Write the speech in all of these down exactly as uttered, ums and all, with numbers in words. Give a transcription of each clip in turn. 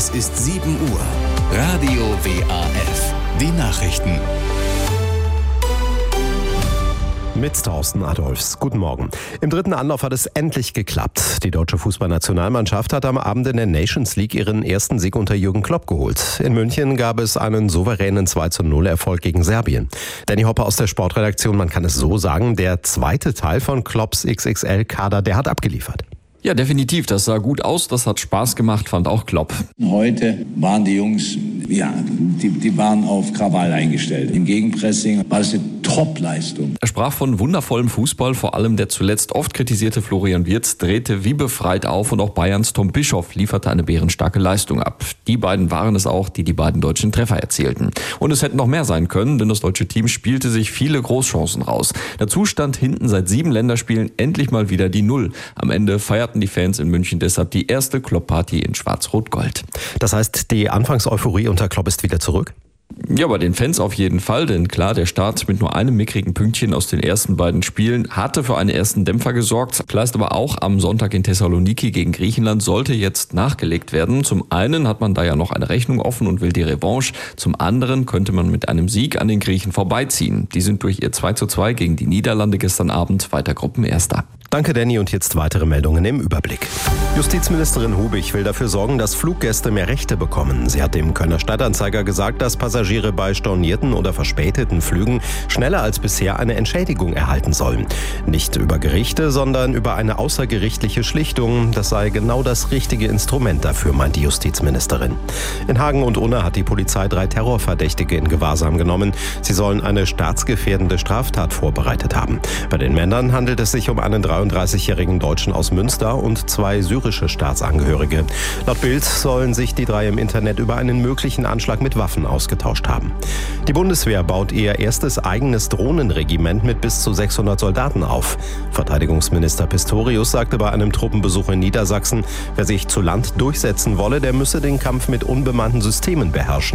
Es ist sieben Uhr. Radio W A F. Die Nachrichten. Mit Thorsten Adolfs. Guten Morgen. Im dritten Anlauf hat es endlich geklappt. Die deutsche Fußballnationalmannschaft hat am Abend in der Nations League ihren ersten Sieg unter Jürgen Klopp geholt. In München gab es einen souveränen zwei zu null Erfolg gegen Serbien. Danny Hopper aus der Sportredaktion, man kann es so sagen, der zweite Teil von Klopps X X L-Kader, der hat abgeliefert. Ja, definitiv. Das sah gut aus. Das hat Spaß gemacht, fand auch Klopp. Heute waren die Jungs, ja, die, die waren auf Krawall eingestellt. Im Gegenpressing war es eine Top-Leistung. Er sprach von wundervollem Fußball. Vor allem der zuletzt oft kritisierte Florian Wirtz drehte wie befreit auf und auch Bayerns Tom Bischoff lieferte eine bärenstarke Leistung ab. Die beiden waren es auch, die die beiden deutschen Treffer erzielten. Und es hätten noch mehr sein können, denn das deutsche Team spielte sich viele Großchancen raus. Dazu stand hinten seit sieben Länderspielen endlich mal wieder die Null. Am Ende feierten die Fans in München deshalb die erste Klopp-Party in Schwarz-Rot-Gold. Das heißt, die Anfangseuphorie unter Klopp ist wieder zurück? Ja, bei den Fans auf jeden Fall, denn klar, der Start mit nur einem mickrigen Pünktchen aus den ersten beiden Spielen hatte für einen ersten Dämpfer gesorgt. Klar ist aber auch, am Sonntag in Thessaloniki gegen Griechenland sollte jetzt nachgelegt werden. Zum einen hat man da ja noch eine Rechnung offen und will die Revanche. Zum anderen könnte man mit einem Sieg an den Griechen vorbeiziehen. Die sind durch ihr zwei zu zwei gegen die Niederlande gestern Abend weiter Gruppenerster. Danke, Danny. Und jetzt weitere Meldungen im Überblick. Justizministerin Hubig will dafür sorgen, dass Fluggäste mehr Rechte bekommen. Sie hat dem Kölner Stadtanzeiger gesagt, dass Passagiere bei stornierten oder verspäteten Flügen schneller als bisher eine Entschädigung erhalten sollen. Nicht über Gerichte, sondern über eine außergerichtliche Schlichtung. Das sei genau das richtige Instrument dafür, meint die Justizministerin. In Hagen und Unna hat die Polizei drei Terrorverdächtige in Gewahrsam genommen. Sie sollen eine staatsgefährdende Straftat vorbereitet haben. Bei den Männern handelt es sich um einen dreiunddreißigjährigen Deutschen aus Münster und zwei syrische Staatsangehörige. Laut Bild sollen sich die drei im Internet über einen möglichen Anschlag mit Waffen ausgetauscht haben. Die Bundeswehr baut ihr erstes eigenes Drohnenregiment mit bis zu sechshundert Soldaten auf. Verteidigungsminister Pistorius sagte bei einem Truppenbesuch in Niedersachsen, wer sich zu Land durchsetzen wolle, der müsse den Kampf mit unbemannten Systemen beherrschen.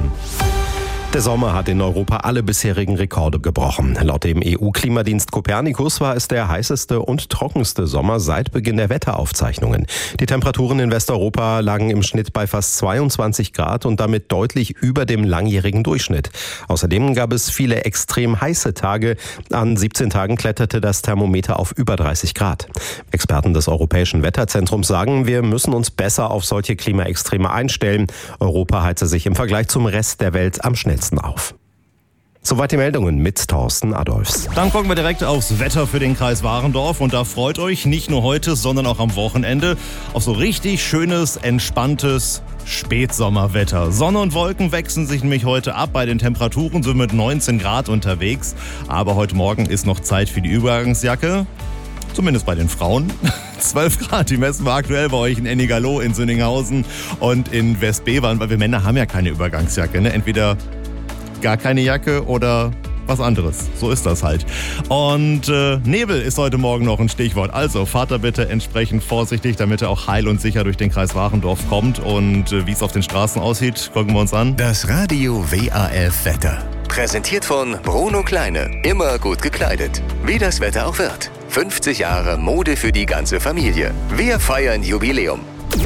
Der Sommer hat in Europa alle bisherigen Rekorde gebrochen. Laut dem E U-Klimadienst Copernicus war es der heißeste und trockenste Sommer seit Beginn der Wetteraufzeichnungen. Die Temperaturen in Westeuropa lagen im Schnitt bei fast zweiundzwanzig Grad und damit deutlich über dem langjährigen Durchschnitt. Außerdem gab es viele extrem heiße Tage. An siebzehn Tagen kletterte das Thermometer auf über dreißig Grad. Experten des Europäischen Wetterzentrums sagen, wir müssen uns besser auf solche Klimaextreme einstellen. Europa heize sich im Vergleich zum Rest der Welt am schnellsten auf. Soweit die Meldungen mit Thorsten Adolfs. Dann gucken wir direkt aufs Wetter für den Kreis Warendorf und da freut euch nicht nur heute, sondern auch am Wochenende auf so richtig schönes, entspanntes Spätsommerwetter. Sonne und Wolken wechseln sich nämlich heute ab. Bei den Temperaturen sind wir mit neunzehn Grad unterwegs, aber heute Morgen ist noch Zeit für die Übergangsjacke. Zumindest bei den Frauen. zwölf Grad, die messen wir aktuell bei euch in Ennigerloh, in Sünninghausen und in Westbevern, weil wir Männer haben ja keine Übergangsjacke. Ne? Entweder gar keine Jacke oder was anderes. So ist das halt. Und äh, Nebel ist heute Morgen noch ein Stichwort. Also fahrt da bitte entsprechend vorsichtig, damit er auch heil und sicher durch den Kreis Warendorf kommt. Und äh, wie es auf den Straßen aussieht, gucken wir uns an. Das Radio W A F Wetter. Präsentiert von Bruno Kleine. Immer gut gekleidet. Wie das Wetter auch wird. fünfzig Jahre Mode für die ganze Familie. Wir feiern Jubiläum.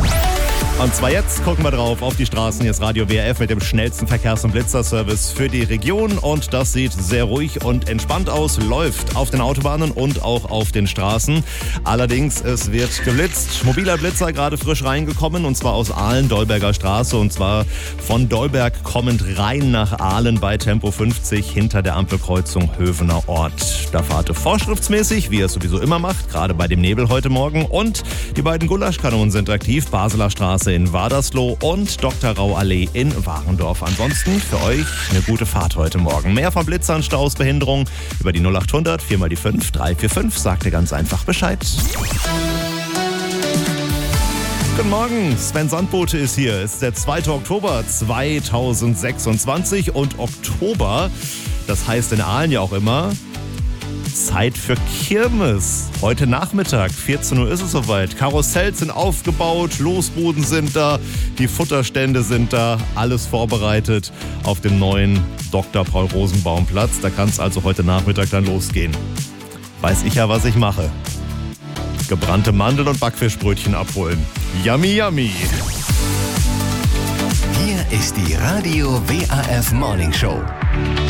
Und zwar jetzt gucken wir drauf auf die Straßen. Hier ist Radio W A F mit dem schnellsten Verkehrs- und Blitzerservice für die Region. Und das sieht sehr ruhig und entspannt aus. Läuft auf den Autobahnen und auch auf den Straßen. Allerdings, es wird geblitzt. Mobiler Blitzer gerade frisch reingekommen. Und zwar aus Aalen, Dolberger Straße. Und zwar von Dolberg kommend rein nach Aalen bei Tempo fünfzig hinter der Ampelkreuzung Hövener Ort. Da fahrt ihr vorschriftsmäßig, wie ihr es sowieso immer macht. Gerade bei dem Nebel heute Morgen. Und die beiden Gulaschkanonen sind aktiv. Baseler Straße in Wadersloh und Doktor Rau Allee in Warendorf. Ansonsten für euch eine gute Fahrt heute Morgen. Mehr von Blitzern, Staus, Behinderung über die null acht hundert vier mal die fünf drei vier fünf. Sagt ihr ganz einfach Bescheid. Guten Morgen, Sven Sandbote ist hier. Es ist der zweite Oktober zweitausendsechsundzwanzig und Oktober, das heißt in Aalen ja auch immer Zeit für Kirmes. Heute Nachmittag, vierzehn Uhr ist es soweit. Karussells sind aufgebaut, Losbuden sind da, die Futterstände sind da, alles vorbereitet auf dem neuen Doktor Paul Rosenbaum Platz. Da kann es also heute Nachmittag dann losgehen. Weiß ich ja, was ich mache. Gebrannte Mandeln und Backfischbrötchen abholen. Yummy, yummy. ist die Radio W A F Morning Show.